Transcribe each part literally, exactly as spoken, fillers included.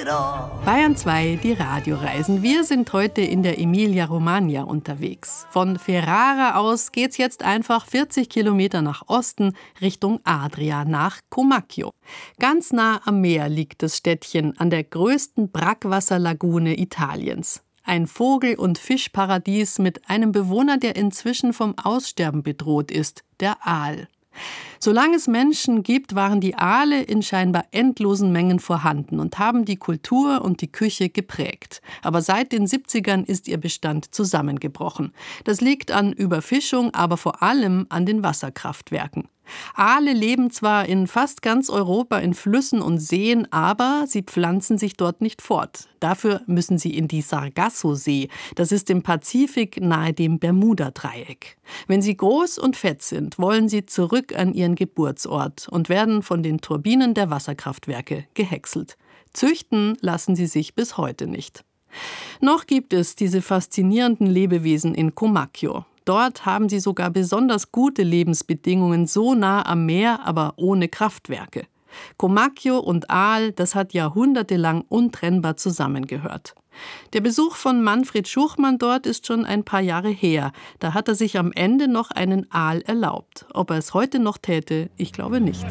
Bayern zwei, die Radioreisen. Wir sind heute in der Emilia-Romagna unterwegs. Von Ferrara aus geht's jetzt einfach vierzig Kilometer nach Osten Richtung Adria nach Comacchio. Ganz nah am Meer liegt das Städtchen an der größten Brackwasserlagune Italiens. Ein Vogel- und Fischparadies mit einem Bewohner, der inzwischen vom Aussterben bedroht ist, der Aal. Solange es Menschen gibt, waren die Aale in scheinbar endlosen Mengen vorhanden und haben die Kultur und die Küche geprägt. Aber seit den siebzigern ist ihr Bestand zusammengebrochen. Das liegt an Überfischung, aber vor allem an den Wasserkraftwerken. Aale leben zwar in fast ganz Europa in Flüssen und Seen, aber sie pflanzen sich dort nicht fort. Dafür müssen sie in die Sargasso-See. Das ist im Pazifik nahe dem Bermuda-Dreieck. Wenn sie groß und fett sind, wollen sie zurück an ihren Geburtsort und werden von den Turbinen der Wasserkraftwerke gehäckselt. Züchten lassen sie sich bis heute nicht. Noch gibt es diese faszinierenden Lebewesen in Comacchio. Dort haben sie sogar besonders gute Lebensbedingungen, so nah am Meer, aber ohne Kraftwerke. Comacchio und Aal, das hat jahrhundertelang untrennbar zusammengehört. Der Besuch von Manfred Schuchmann dort ist schon ein paar Jahre her. Da hat er sich am Ende noch einen Aal erlaubt. Ob er es heute noch täte, ich glaube nicht.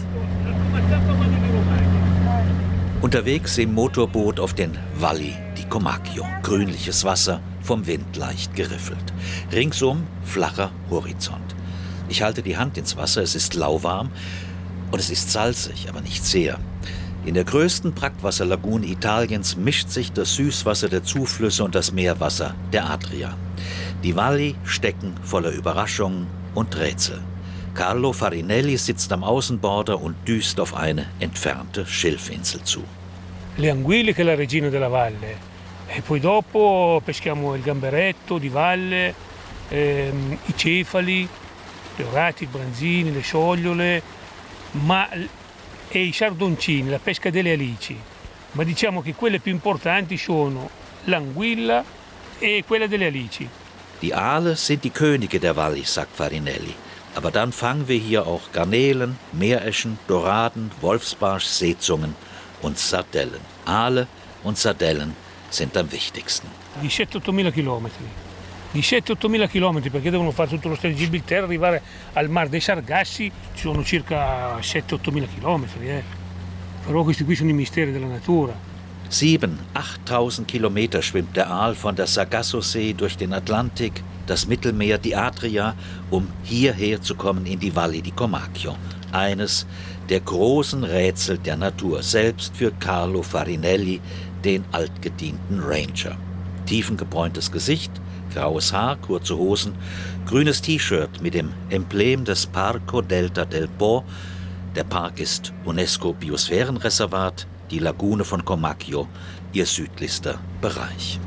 Unterwegs im Motorboot auf den Valli di Comacchio. Grünliches Wasser, vom Wind leicht geriffelt. Ringsum flacher Horizont. Ich halte die Hand ins Wasser, es ist lauwarm und es ist salzig, aber nicht sehr. In der größten Brackwasserlagune Italiens mischt sich das Süßwasser der Zuflüsse und das Meerwasser der Adria. Die Valli stecken voller Überraschungen und Rätsel. Carlo Farinelli sitzt am Außenborder und düst auf eine entfernte Schilfinsel zu. Le anguille che è la regina della valle. E poi dopo peschiamo il gamberetto di valle, ehm, i cefali, le orati, i branzini, le sciogliole, ma e i sardoncini, la pesca delle alici. Ma diciamo che quelle più importanti sono l'anguilla e quella delle alici. Die Aale sind die Könige der Valli, sagt Farinelli. Aber dann fangen wir hier auch Garnelen, Meereschen, Doraden, Wolfsbarsch, Seezungen und Sardellen. Aale und Sardellen sind am wichtigsten. diciassette ottomila chilometri. diciassette ottomila chilometri perché devono fare tutto lo Stretto di Gibilterra, arrivare al Mar dei Sargassi, ci sono circa sette ottomila chilometri. Eh. Però questi qui sono i misteri della natura. Sieben, achttausend Kilometer schwimmt der Aal von der Sargasso-See durch den Atlantik, das Mittelmeer, die Adria, um hierher zu kommen in die Valli di Comacchio. Eines der großen Rätsel der Natur, selbst für Carlo Farinelli, den altgedienten Ranger. Tiefengebräuntes Gesicht, graues Haar, kurze Hosen, grünes T-Shirt mit dem Emblem des Parco Delta del Po. Der Park ist UNESCO-Biosphärenreservat, die Lagune von Comacchio, ihr südlichster Bereich.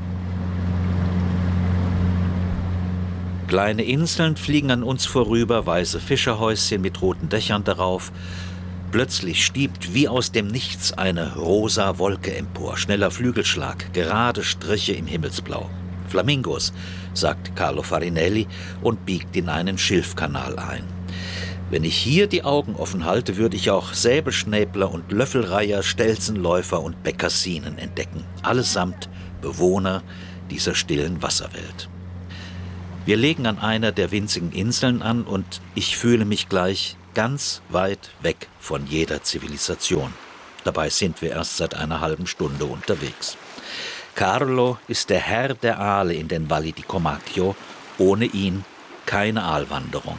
Kleine Inseln fliegen an uns vorüber, weiße Fischerhäuschen mit roten Dächern darauf. Plötzlich stiebt wie aus dem Nichts eine rosa Wolke empor. Schneller Flügelschlag, gerade Striche im Himmelsblau. Flamingos, sagt Carlo Farinelli und biegt in einen Schilfkanal ein. Wenn ich hier die Augen offen halte, würde ich auch Säbelschnäbler und Löffelreiher, Stelzenläufer und Bekassinen entdecken. Allesamt Bewohner dieser stillen Wasserwelt. Wir legen an einer der winzigen Inseln an und ich fühle mich gleich ganz weit weg von jeder Zivilisation. Dabei sind wir erst seit einer halben Stunde unterwegs. Carlo ist der Herr der Aale in den Valli di Comacchio. Ohne ihn keine Aalwanderung.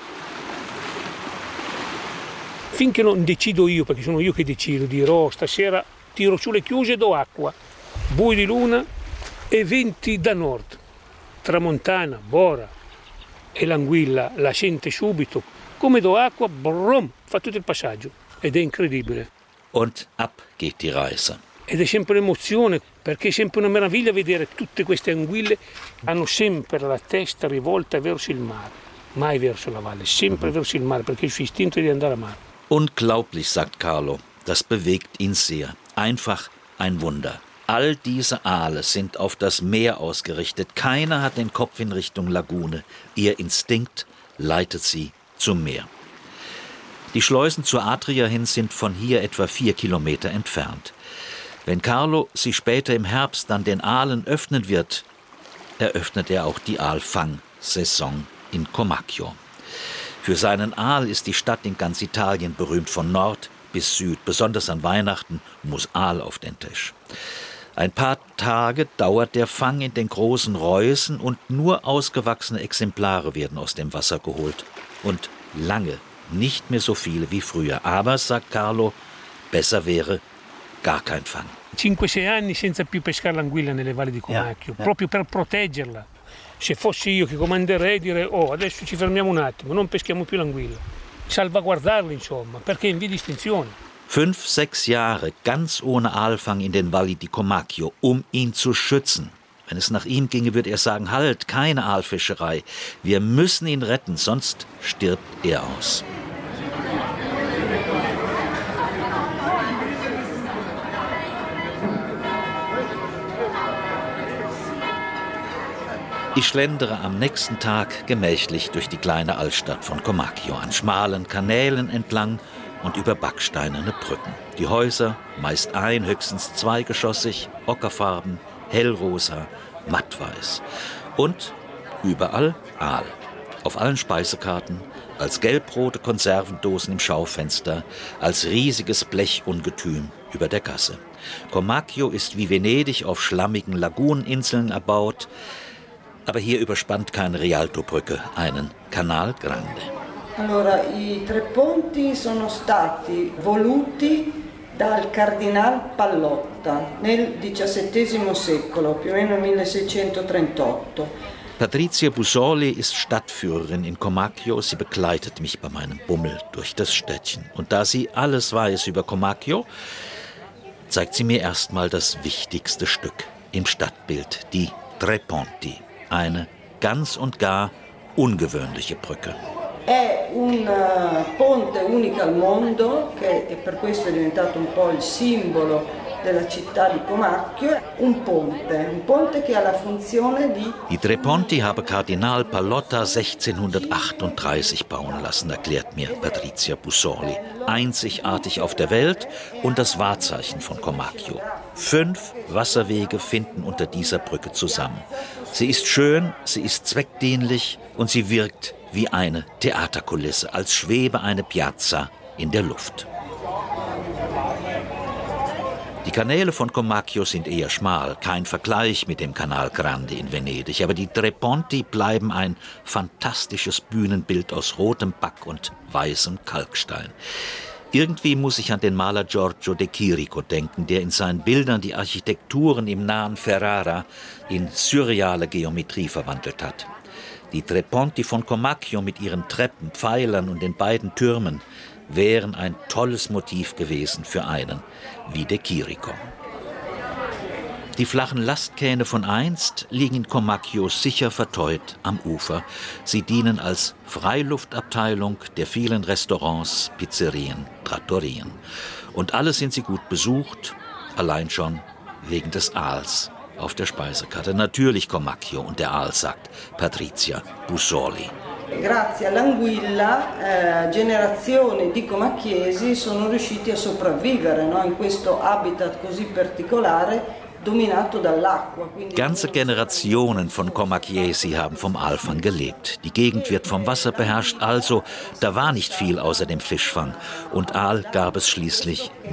Finché non decido io, perché sono io che decido, dirò stasera tiro su le chiuse e do acqua, bui di luna e venti da nord, tramontana, bora e l'anguilla la sente subito, come do acqua, brum, fa tutto il passaggio ed è incredibile. Und ab geht die Reise. Ed è sempre un'emozione, perché è sempre una meraviglia vedere tutte queste anguille, hanno sempre la testa rivolta verso il mare, mai verso la valle, sempre mhm. verso il mare, perché il suo istinto è di andare a mare. Unglaublich, sagt Carlo. Das bewegt ihn sehr. Einfach ein Wunder. All diese Aale sind auf das Meer ausgerichtet. Keiner hat den Kopf in Richtung Lagune. Ihr Instinkt leitet sie zum Meer. Die Schleusen zur Adria hin sind von hier etwa vier Kilometer entfernt. Wenn Carlo sich später im Herbst dann den Aalen öffnen wird, eröffnet er auch die Aalfang-Saison in Comacchio. Für seinen Aal ist die Stadt in ganz Italien berühmt, von Nord bis Süd. Besonders an Weihnachten muss Aal auf den Tisch. Ein paar Tage dauert der Fang in den großen Reusen und nur ausgewachsene Exemplare werden aus dem Wasser geholt. Und lange nicht mehr so viele wie früher. Aber, sagt Carlo, besser wäre gar kein Fang. cinque sei anni senza più pescare l'anguilla nelle valli di Comacchio, ja, ja. proprio per proteggerla. Se fossi io che comanderei, direi, oh, adesso ci fermiamo un attimo, non peschiamo più l'anguilla. Salvaguardarla, insomma, perché è in via di estinzione. Fünf, sechs Jahre ganz ohne Aalfang in den Valli di Comacchio, um ihn zu schützen. Wenn es nach ihm ginge, würde er sagen, halt, keine Aalfischerei. Wir müssen ihn retten, sonst stirbt er aus. Ich schlendere am nächsten Tag gemächlich durch die kleine Altstadt von Comacchio, an schmalen Kanälen entlang und über backsteinerne Brücken. Die Häuser, meist ein-, höchstens zweigeschossig, ockerfarben, hellrosa, mattweiß. Und überall Aal. Auf allen Speisekarten, als gelbrote Konservendosen im Schaufenster, als riesiges Blechungetüm über der Gasse. Comacchio ist wie Venedig auf schlammigen Laguneninseln erbaut, aber hier überspannt keine Rialtobrücke einen Canal Grande. Allora, i tre ponti sono stati voluti dal Cardinal Pallotta nel diciassettesimo secolo, più o meno milleseicentotrentuotto. Patrizia Busoli ist Stadtführerin in Comacchio. Sie begleitet mich bei meinem Bummel durch das Städtchen. Und da sie alles weiß über Comacchio, zeigt sie mir erstmal das wichtigste Stück im Stadtbild, die Tre Ponti. Eine ganz und gar ungewöhnliche Brücke. È un ponte unico al mondo, che è per questo è diventato un po' il simbolo della città di Comacchio. Un ponte, un ponte che ha la funzione di... Die Tre Ponti habe Kardinal Pallotta sechzehnhundertachtunddreißig bauen lassen, erklärt mir Patrizia Busoli. Einzigartig auf der Welt und das Wahrzeichen von Comacchio. Fünf Wasserwege finden unter dieser Brücke zusammen. Sie ist schön, sie ist zweckdienlich und sie wirkt wie eine Theaterkulisse, als schwebe eine Piazza in der Luft. Die Kanäle von Comacchio sind eher schmal, kein Vergleich mit dem Canal Grande in Venedig, aber die Tre Ponti bleiben ein fantastisches Bühnenbild aus rotem Back und weißem Kalkstein. Irgendwie muss ich an den Maler Giorgio de Chirico denken, der in seinen Bildern die Architekturen im nahen Ferrara in surreale Geometrie verwandelt hat. Die Tre Ponti von Comacchio mit ihren Treppen, Pfeilern und den beiden Türmen wären ein tolles Motiv gewesen für einen wie de Chirico. Die flachen Lastkähne von einst liegen in Comacchio sicher verteut am Ufer. Sie dienen als Freiluftabteilung der vielen Restaurants, Pizzerien, Trattorien. Und alle sind sie gut besucht, allein schon wegen des Aals auf der Speisekarte. Natürlich Comacchio und der Aal, sagt Patrizia Busoli. Grazie all'anguilla, eh, generazioni di comacchiesi sono riusciti a sopravvivere, no? In questo habitat così particolare. Ganze Generationen von Comacchiesi haben vom Aalfang gelebt. Die Gegend wird vom Wasser beherrscht, also da war nicht viel außer dem Fischfang. Und Aal gab es schließlich